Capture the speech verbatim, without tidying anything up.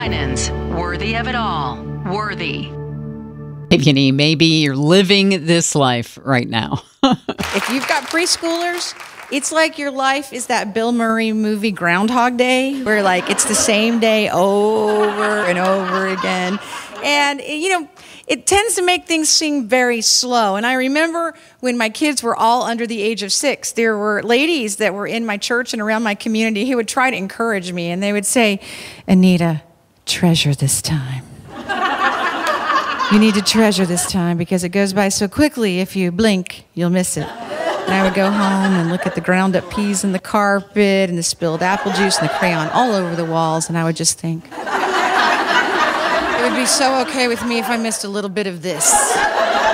Finance, worthy of it all. Worthy. Maybe, maybe you're living this life right now. If you've got preschoolers, it's like your life is that Bill Murray movie Groundhog Day, where like it's the same day over and over again. And, you know, it tends to make things seem very slow. And I remember when my kids were all under the age of six, there were ladies that were in my church and around my community who would try to encourage me. And they would say, Anita, treasure this time. You need to treasure this time because it goes by so quickly. If you blink, you'll miss it. And I would go home and look at the ground up peas in the carpet and the spilled apple juice and the crayon all over the walls. And I would just think, it would be so okay with me if I missed a little bit of this.